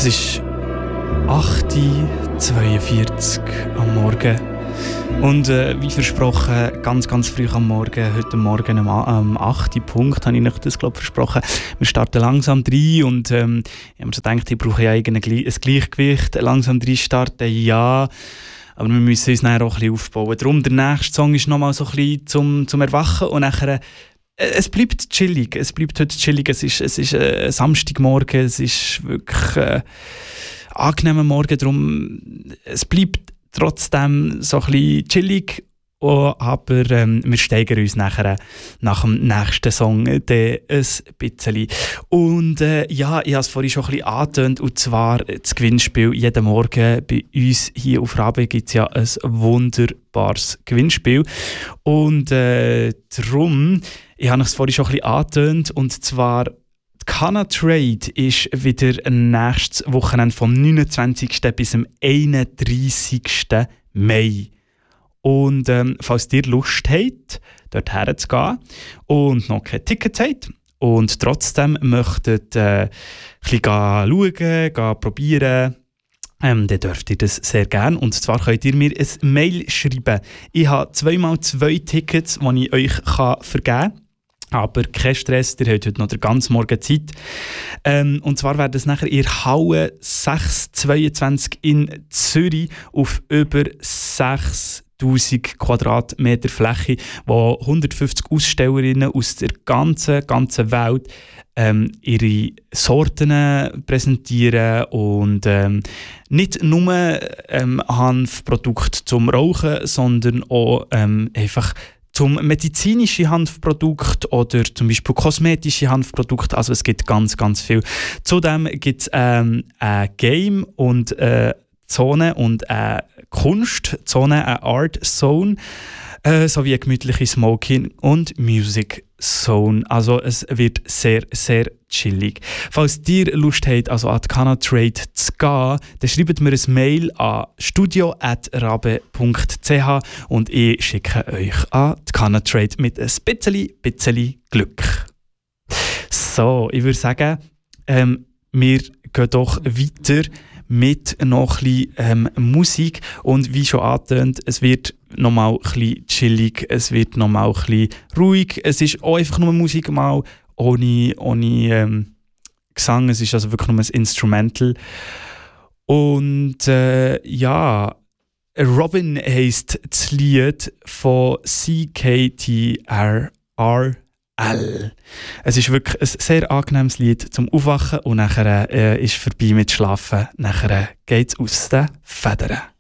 Es ist 8:42 Uhr am Morgen. Und wie versprochen, ganz, ganz früh am Morgen, heute Morgen am 8. Punkt, habe ich euch das, glaube ich, versprochen. Wir starten langsam rein und ich habe mir so gedacht, ich brauche ja ein Gleichgewicht. Langsam rein starten, ja. Aber wir müssen uns nachher auch ein bisschen aufbauen. Darum, der nächste Song ist nochmal so ein bisschen zum Erwachen und nachher es bleibt chillig. Es bleibt heute chillig. Es ist Samstagmorgen, es ist wirklich angenehmer Morgen. Darum, es bleibt trotzdem so ein bisschen chillig, aber wir steigern uns nachher nach dem nächsten Song ein bisschen. Und ich habe es vorhin schon ein bisschen angetönt, und zwar das Gewinnspiel. Jeden Morgen bei uns hier auf Rabe gibt es ja ein wunderbares Gewinnspiel. Und darum, ich habe es vorhin schon ein bisschen angetönt, und zwar Kana Trade ist wieder nächstes Wochenende vom 29. bis zum 31. Mai. Und falls ihr Lust habt, dort herzugehen und noch kein Ticket habt und trotzdem möchtet ein bisschen schauen, probieren, dann dürft ihr das sehr gerne. Und zwar könnt ihr mir ein Mail schreiben. Ich habe 2x2 Tickets, die ich euch vergeben kann. Aber kein Stress, ihr habt heute noch den ganzen Morgen Zeit. Und zwar wäre das nachher in Halle 622 in Zürich auf über 6000 Quadratmeter Fläche, wo 150 Ausstellerinnen aus der ganzen Welt ihre Sorten präsentieren und nicht nur Hanfprodukte zum Rauchen, sondern auch einfach zum medizinischen Hanfprodukt oder zum Beispiel kosmetische Hanfprodukte. Also es gibt ganz, ganz viel. Zudem gibt es ein Game und Zone und eine Kunstzone, eine Art Zone, sowie eine gemütliche Smoking- und Music Zone. Also es wird sehr, sehr chillig. Falls ihr Lust habt, also an die Kana Trade zu gehen, dann schreibt mir ein Mail an studio@rabe.ch und ich schicke euch an die Kana Trade mit ein bisschen Glück. So, ich würde sagen, wir gehen doch weiter mit noch ein bisschen Musik. Und wie schon angetönt, es wird nochmal ein bisschen chillig, es wird nochmal ein bisschen ruhig. Es ist auch einfach nur Musik, mal ohne Gesang. Es ist also wirklich nur ein Instrumental. Und Robin heisst das Lied von CKTRL. Es ist wirklich ein sehr angenehmes Lied zum Aufwachen und nachher ist vorbei mit Schlafen. Nachher geht es aus den Federn.